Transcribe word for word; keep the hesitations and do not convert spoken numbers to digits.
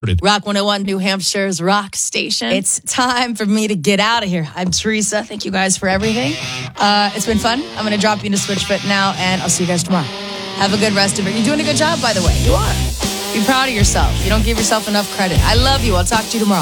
Rock one oh one, New Hampshire's rock station. It's time for me to get out of here. I'm Teresa. Thank you guys for everything. Uh, it's been fun. I'm going to drop you into Switchfoot now, and I'll see you guys tomorrow. Have a good rest of it. You're doing a good job, by the way. You are. Be proud of yourself. You don't give yourself enough credit. I love you. I'll talk to you tomorrow.